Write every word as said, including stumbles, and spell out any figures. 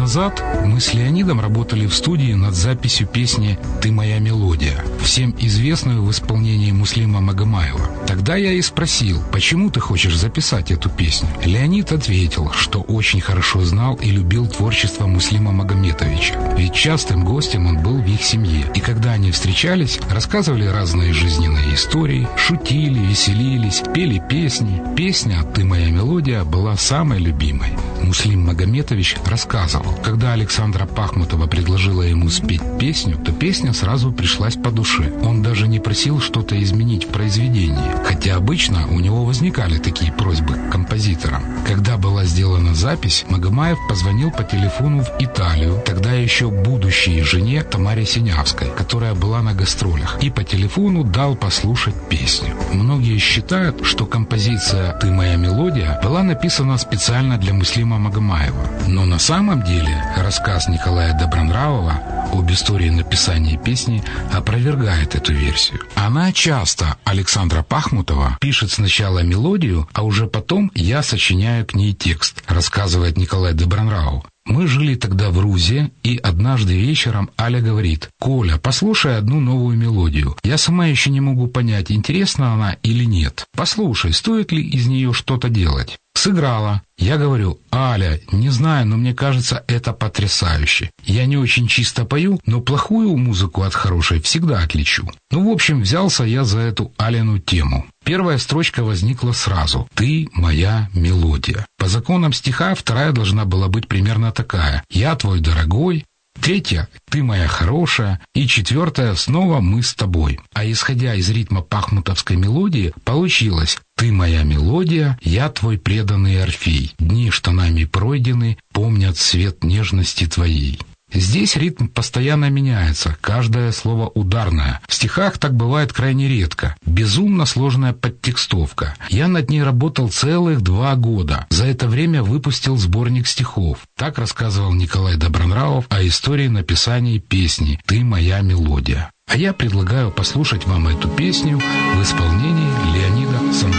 назад мы с Леонидом работали в студии над записью песни «Ты моя мелодия», всем известную в исполнении Муслима Магомаева. Тогда я и спросил, почему ты хочешь записать эту песню? Леонид ответил, что очень хорошо знал и любил творчество Муслима Магометовича, ведь частым гостем он был в их семье. И когда они встречались, рассказывали разные жизненные истории, шутили, веселились, пели песни. Песня «Ты моя мелодия» была самой любимой. Муслим Магометович рассказывал, когда Александра Пахмутова предложила ему спеть песню, то песня сразу пришлась по душе. Он даже не просил что-то изменить в произведении, хотя обычно у него возникали такие просьбы к композиторам. Когда была сделана запись, Магомаев позвонил по телефону в Италию, тогда еще будущей жене Тамаре Синявской, которая была на гастролях, и по телефону дал послушать песню. Многие считают, что композиция «Ты моя мелодия» была написана специально для Муслима Магомаева. Но на самом деле рассказ Николая Добронравова об истории написания песни опровергает эту версию. Она часто, Александра Пахмутова, пишет сначала мелодию, а уже потом я сочиняю к ней текст, рассказывает Николай Добронравов. Мы жили тогда в Рузе, и однажды вечером Аля говорит: «Коля, послушай одну новую мелодию. Я сама еще не могу понять, интересна она или нет. Послушай, стоит ли из нее что-то делать». Сыграла. Я говорю: «Аля, не знаю, но мне кажется, это потрясающе. Я не очень чисто пою, но плохую музыку от хорошей всегда отличу». Ну, в общем, взялся я за эту Алину тему. Первая строчка возникла сразу: «Ты моя мелодия». По законам стиха вторая должна была быть примерно такая: «Я твой дорогой». Третья — «Ты моя хорошая». И четвертая — снова «Мы с тобой». А исходя из ритма пахмутовской мелодии, получилось: «Ты моя мелодия, я твой преданный Орфей. Дни, что нами пройдены, помнят свет нежности твоей». Здесь ритм постоянно меняется, каждое слово ударное. В стихах так бывает крайне редко. Безумно сложная подтекстовка. Я над ней работал целых два года. За это время выпустил сборник стихов. Так рассказывал Николай Добронравов о истории написания песни «Ты моя мелодия». А я предлагаю послушать вам эту песню в исполнении Леонида Самбурского.